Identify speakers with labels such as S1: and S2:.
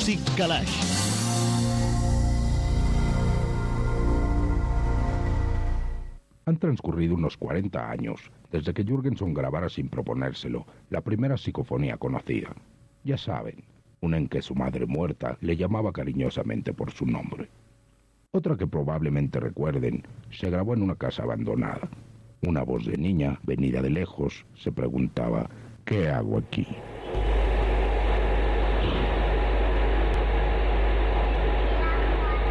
S1: Music Garage.
S2: Han transcurrido unos 40 años desde que Jürgenson grabara sin proponérselo la primera psicofonía conocida. Ya saben, una en que su madre muerta le llamaba cariñosamente por su nombre. Otra que probablemente recuerden se grabó en una casa abandonada. Una voz de niña, venida de lejos, se preguntaba: ¿qué hago aquí?